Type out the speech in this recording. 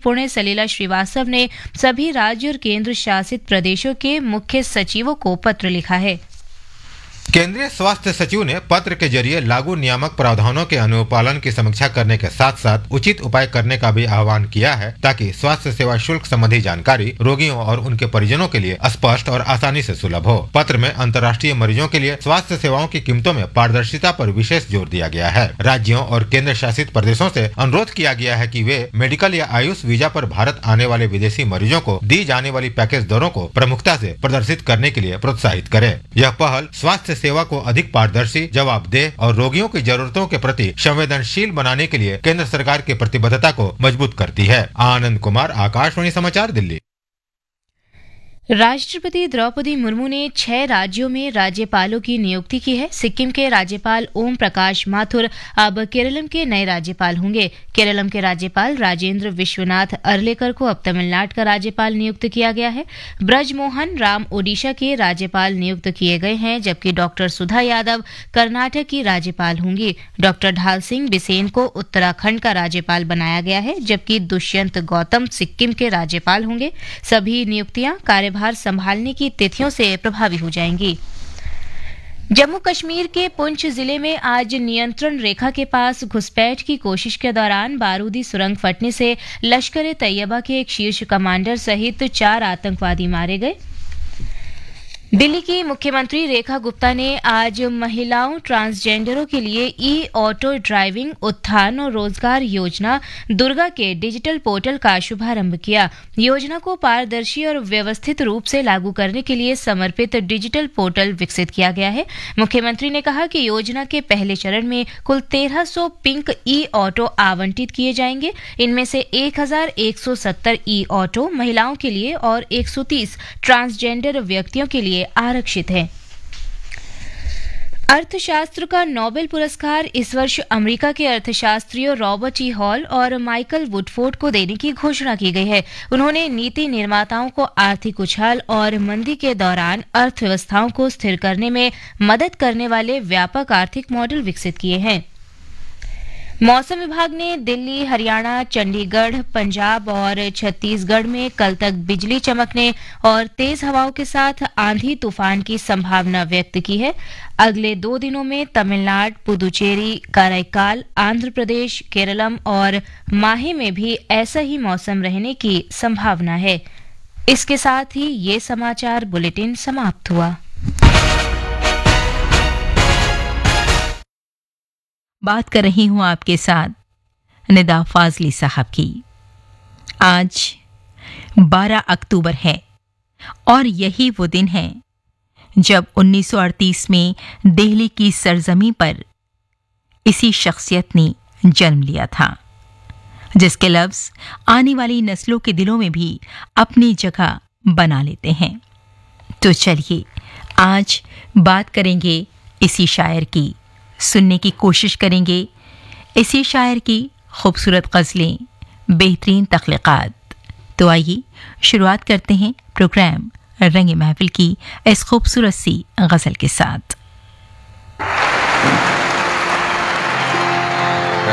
पुण्य सलीला श्रीवास्तव ने सभी राज्य और केंद्र शासित प्रदेशों के मुख्य सचिवों को पत्र लिखा है। केंद्रीय स्वास्थ्य सचिव ने पत्र के जरिए लागू नियामक प्रावधानों के अनुपालन की समीक्षा करने के साथ साथ उचित उपाय करने का भी आह्वान किया है, ताकि स्वास्थ्य सेवा शुल्क संबंधी जानकारी रोगियों और उनके परिजनों के लिए स्पष्ट और आसानी से सुलभ हो। पत्र में अंतर्राष्ट्रीय मरीजों के लिए स्वास्थ्य सेवाओं की कीमतों में पारदर्शिता पर विशेष जोर दिया गया है। राज्यों और केंद्र शासित प्रदेशों से अनुरोध किया गया है कि वे मेडिकल या आयुष वीजा पर भारत आने वाले विदेशी मरीजों को दी जाने वाली पैकेज दरों को प्रमुखता से प्रदर्शित करने के लिए प्रोत्साहित करें। यह पहल स्वास्थ्य सेवा को अधिक पारदर्शी, जवाबदेह और रोगियों की जरूरतों के प्रति संवेदनशील बनाने के लिए केंद्र सरकार की प्रतिबद्धता को मजबूत करती है। आनंद कुमार, आकाशवाणी समाचार, दिल्ली। राष्ट्रपति द्रौपदी मुर्मू ने 6 राज्यों में राज्यपालों की नियुक्ति की है। सिक्किम के राज्यपाल ओम प्रकाश माथुर अब केरलम के नए राज्यपाल होंगे। केरलम के राज्यपाल राजेंद्र विश्वनाथ अर्लेकर को अब तमिलनाडु का राज्यपाल नियुक्त किया गया है। ब्रजमोहन राम ओडिशा के राज्यपाल नियुक्त किए गए हैं, जबकि डॉक्टर सुधा यादव कर्नाटक की राज्यपाल होंगी। डॉक्टर ढाल सिंह बिसेन को उत्तराखंड का राज्यपाल बनाया गया है, जबकि दुष्यंत गौतम सिक्किम के राज्यपाल होंगे। सभी नियुक्तियां कार्यभार संभालने की तिथियों से प्रभावी हो जाएंगी। जम्मू कश्मीर के पुंछ जिले में आज नियंत्रण रेखा के पास घुसपैठ की कोशिश के दौरान बारूदी सुरंग फटने से लश्कर ए तैयबा के एक शीर्ष कमांडर सहित 4 आतंकवादी मारे गए। दिल्ली की मुख्यमंत्री रेखा गुप्ता ने आज महिलाओं ट्रांसजेंडरों के लिए ई ऑटो ड्राइविंग उत्थान और रोजगार योजना दुर्गा के डिजिटल पोर्टल का शुभारंभ किया। योजना को पारदर्शी और व्यवस्थित रूप से लागू करने के लिए समर्पित डिजिटल पोर्टल विकसित किया गया है। मुख्यमंत्री ने कहा कि योजना के पहले चरण में कुल 1300 पिंक ई ऑटो आवंटित किए जाएंगे। इनमें से 1170 ई ऑटो महिलाओं के लिए और 130 ट्रांसजेंडर व्यक्तियों के लिए आरक्षित है। अर्थशास्त्र का नोबेल पुरस्कार इस वर्ष अमेरिका के अर्थशास्त्रियों रॉबर्ट ई हॉल और माइकल वुडफोर्ड को देने की घोषणा की गई है। उन्होंने नीति निर्माताओं को आर्थिक उछाल और मंदी के दौरान अर्थव्यवस्थाओं को स्थिर करने में मदद करने वाले व्यापक आर्थिक मॉडल विकसित किए हैं। मौसम विभाग ने दिल्ली, हरियाणा, चंडीगढ़, पंजाब और छत्तीसगढ़ में कल तक बिजली चमकने और तेज हवाओं के साथ आंधी तूफान की संभावना व्यक्त की है। अगले 2 दिनों में तमिलनाडु, पुदुचेरी, कराईकाल, आंध्र प्रदेश, केरलम और माहे में भी ऐसा ही मौसम रहने की संभावना है। इसके साथ ही ये समाचार बुलेटिन समाप्त हुआ। बात कर रही हूं आपके साथ निदा फाजली साहब की। आज 12 अक्टूबर है और यही वो दिन है जब 1938 में दिल्ली की सरजमी पर इसी शख्सियत ने जन्म लिया था, जिसके लफ्ज आने वाली नस्लों के दिलों में भी अपनी जगह बना लेते हैं। तो चलिए आज बात करेंगे इसी शायर की, सुनने की कोशिश करेंगे इसी शायर की खूबसूरत गज़लें, बेहतरीन तख्लीक़ात। तो आइए शुरुआत करते हैं प्रोग्राम रंग महफिल की इस खूबसूरत सी गज़ल के साथ।